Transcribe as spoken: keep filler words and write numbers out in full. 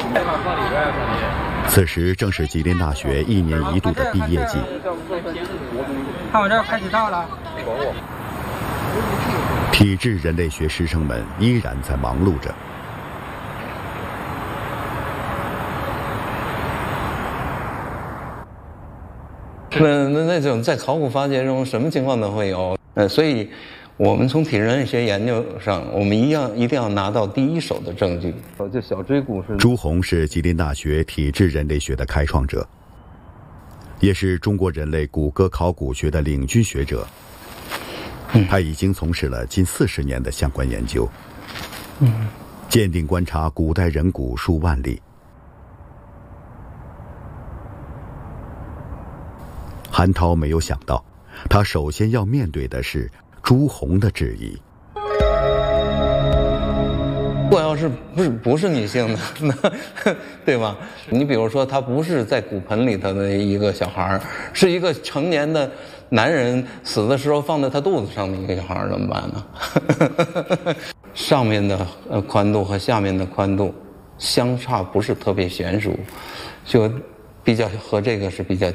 此时正是吉林大学一年一度的毕业季。 看我这儿开几道了。 体质人类学师生们依然在忙碌着。 那那那种在考古发掘中什么情况都会有，呃，所以我们从体质人类学研究上，我们一样一定要拿到第一手的证据。就小椎骨是朱红是吉林大学体质人类学的开创者，也是中国人类骨骼考古学的领军学者。他已经从事了近四十年的相关研究，嗯，鉴定观察古代人骨数万例。韩涛没有想到，他首先要面对的是朱红的质疑。 如果要是不是不是女性的，那对吧？你比如说，他不是在骨盆里头的一个小孩，是一个成年的男人死的时候放在他肚子上的一个小孩，怎么办呢？上面的呃宽度和下面的宽度相差不是特别悬殊，就比较和这个是比较。